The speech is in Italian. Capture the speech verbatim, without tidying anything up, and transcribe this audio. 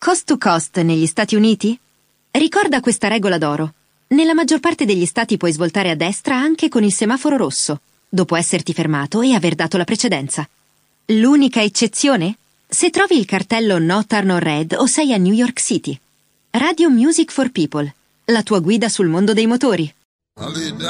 cost to cost negli Stati Uniti? Ricorda questa regola d'oro. Nella maggior parte degli stati puoi svoltare a destra anche con il semaforo rosso, dopo esserti fermato e aver dato la precedenza. L'unica eccezione? Se trovi il cartello No Turn on Red o sei a New York City. Radio Music for People, la tua guida sul mondo dei motori.